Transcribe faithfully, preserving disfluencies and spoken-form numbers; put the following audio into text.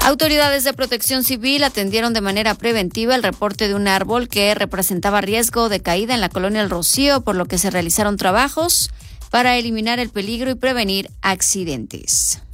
Autoridades de protección civil atendieron de manera preventiva el reporte de un árbol que representaba riesgo de caída en la colonia El Rocío, por lo que se realizaron trabajos para eliminar el peligro y prevenir accidentes.